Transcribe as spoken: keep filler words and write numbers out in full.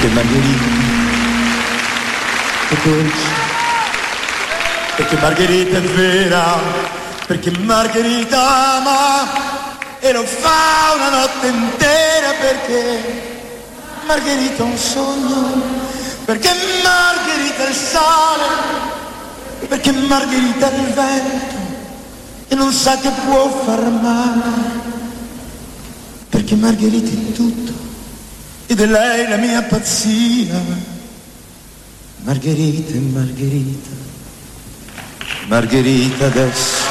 Perché Margherita è dolce, perché Margherita è vera, perché Margherita ama e lo fa una notte intera, perché Margherita è un sogno, perché Margherita è il sale, perché Margherita è il vento e non sa che può far male, perché Margherita è tutto ed è lei la mia pazzia. Margherita e Margherita, Margherita adesso